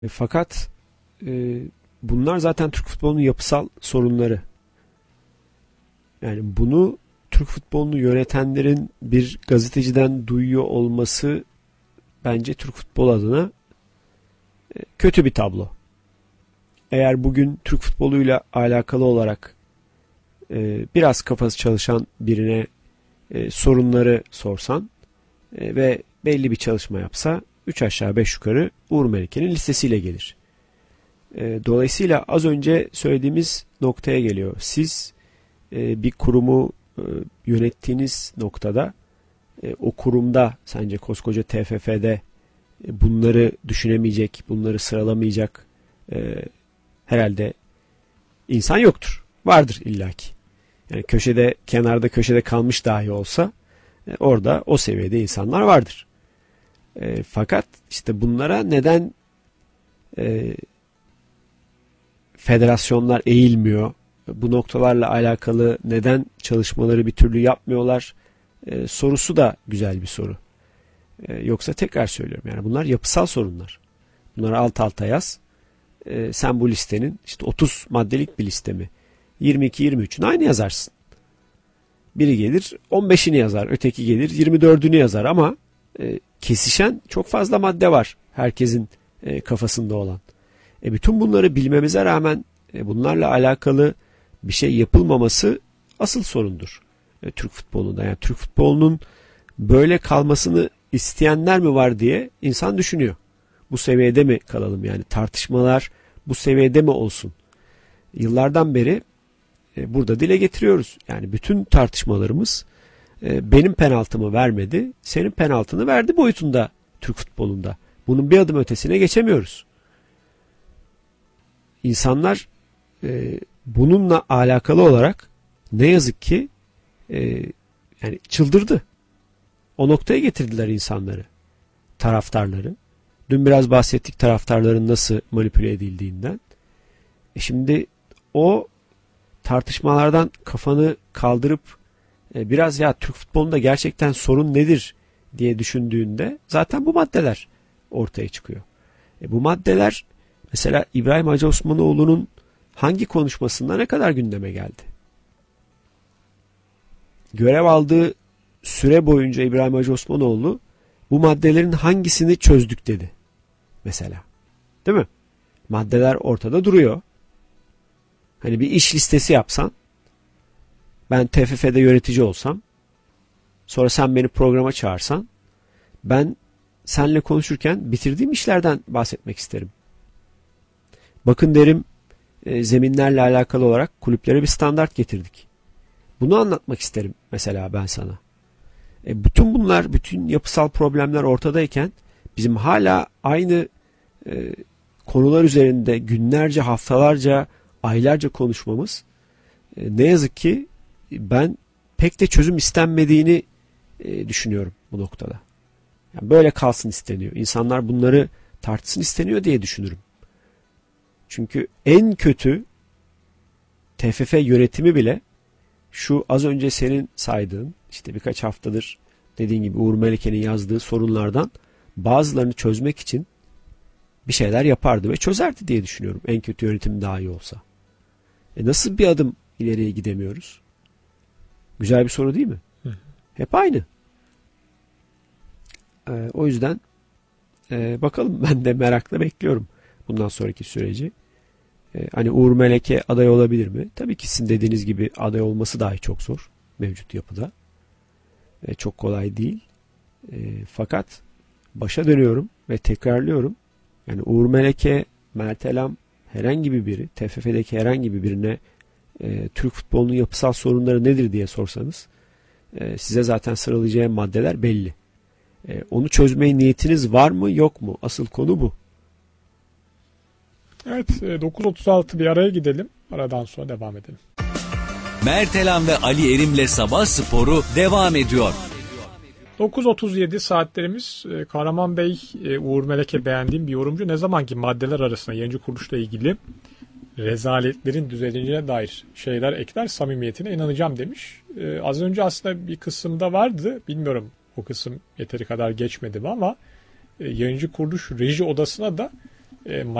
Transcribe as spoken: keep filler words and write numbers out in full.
E, fakat e, bunlar zaten Türk futbolunun yapısal sorunları. Yani bunu Türk futbolunu yönetenlerin bir gazeteciden duyuyor olması bence Türk futbol adına e, kötü bir tablo. Eğer bugün Türk futboluyla alakalı olarak e, biraz kafası çalışan birine e, sorunları sorsan e, ve belli bir çalışma yapsa üç aşağı beş yukarı Uğur Melike'nin listesiyle gelir. E, dolayısıyla az önce söylediğimiz noktaya geliyor. Siz e, bir kurumu e, yönettiğiniz noktada e, o kurumda sence koskoca T F F'de e, bunları düşünemeyecek, bunları sıralamayacak e, herhalde insan yoktur. Vardır illaki. Yani köşede, kenarda köşede kalmış dahi olsa e, orada o seviyede insanlar vardır. E, fakat işte bunlara neden e, federasyonlar eğilmiyor? Bu noktalarla alakalı neden çalışmaları bir türlü yapmıyorlar? E, sorusu da güzel bir soru. E, yoksa tekrar söylüyorum, yani bunlar yapısal sorunlar. Bunları alt alta yaz. E, sen bu listenin işte otuz maddelik bir liste mi? yirmi iki yirmi üçün aynı yazarsın. Biri gelir on beşini yazar, öteki gelir yirmi dördünü yazar ama e, kesişen çok fazla madde var herkesin e, kafasında olan. E, bütün bunları bilmemize rağmen e, bunlarla alakalı bir şey yapılmaması asıl sorundur e, Türk futbolunda. Yani Türk futbolunun böyle kalmasını isteyenler mi var diye insan düşünüyor. Bu seviyede mi kalalım, yani tartışmalar bu seviyede mi olsun? Yıllardan beri e, burada dile getiriyoruz. Yani bütün tartışmalarımız e, benim penaltımı vermedi, senin penaltını verdi boyutunda Türk futbolunda. Bunun bir adım ötesine geçemiyoruz. İnsanlar e, bununla alakalı olarak ne yazık ki e, yani çıldırdı. O noktaya getirdiler insanları, taraftarları. Dün biraz bahsettik taraftarların nasıl manipüle edildiğinden. E şimdi o tartışmalardan kafanı kaldırıp e, biraz ya Türk futbolunda gerçekten sorun nedir diye düşündüğünde zaten bu maddeler ortaya çıkıyor. E bu maddeler mesela İbrahim Hacı Osmanoğlu'nun hangi konuşmasında ne kadar gündeme geldi? Görev aldığı süre boyunca İbrahim Hacı Osmanoğlu bu maddelerin hangisini çözdük dedi. Mesela. Değil mi? Maddeler ortada duruyor. Hani bir iş listesi yapsan, ben T F F'de yönetici olsam, sonra sen beni programa çağırsan, ben seninle konuşurken bitirdiğim işlerden bahsetmek isterim. Bakın derim, e, zeminlerle alakalı olarak kulüplere bir standart getirdik. Bunu anlatmak isterim mesela ben sana. E, bütün bunlar, bütün yapısal problemler ortadayken bizim hala aynı e, konular üzerinde günlerce, haftalarca, aylarca konuşmamız e, ne yazık ki ben pek de çözüm istenmediğini e, düşünüyorum bu noktada. Yani böyle kalsın isteniyor. İnsanlar bunları tartışsın isteniyor diye düşünürüm. Çünkü en kötü T F F yönetimi bile şu az önce senin saydığın, işte birkaç haftadır dediğin gibi Uğur Melike'nin yazdığı sorunlardan bazılarını çözmek için bir şeyler yapardı ve çözerdi diye düşünüyorum. En kötü yönetim daha iyi olsa. E nasıl bir adım ileriye gidemiyoruz? Güzel bir soru değil mi? Hı. Hep aynı. E, o yüzden e, bakalım, ben de merakla bekliyorum bundan sonraki süreci. E, hani Uğur Meleke aday olabilir mi? Tabii ki sizin dediğiniz gibi aday olması dahi çok zor mevcut yapıda. E, çok kolay değil. E, fakat başa dönüyorum ve tekrarlıyorum. Yani Uğur Meleke, Mert Elam, herhangi bir biri, T F F'deki herhangi bir birine e, Türk futbolunun yapısal sorunları nedir diye sorsanız e, size zaten sıralayacağım maddeler belli. E, onu çözmeye niyetiniz var mı yok mu? Asıl konu bu. Evet, dokuz otuz altı bir araya gidelim. Aradan sonra devam edelim. Mert Elam ve Ali Erim'le Sabah Sporu devam ediyor. dokuz otuz yedi saatlerimiz. Kahraman Bey, Uğur Meleke beğendiğim bir yorumcu. Ne zaman ki maddeler arasında yayıncı kuruluşla ilgili rezaletlerin düzeleceğine dair şeyler ekler, samimiyetine inanacağım demiş. Ee, az önce aslında bir kısımda vardı. Bilmiyorum, o kısım yeteri kadar geçmedi mi ama e, yayıncı kuruluş reji odasına da e,